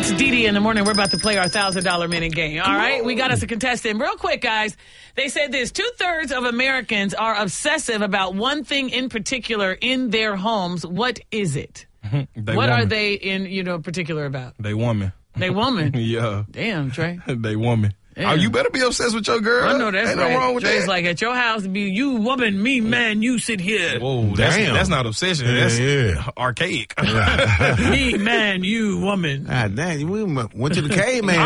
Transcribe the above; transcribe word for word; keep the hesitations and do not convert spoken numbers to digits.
It's Dee Dee in the morning. We're about to play our one thousand dollars minute game. All right? We got us a contestant. Real quick, guys. They said this. Two-thirds of Americans are obsessive about one thing in particular in their homes. What is it? They what woman. are they in, you know, particular about? They woman. They woman? Yeah. Damn, Trey. They woman. Damn. Oh, you better be obsessed with your girl. I know that's Ain't right. no wrong with Trey's that. like, at your house, be you woman, me man, you sit here. Whoa, that's, Damn. that's not obsession. Yeah, That's yeah. archaic. Me man, you woman. God dang, we went to the caveman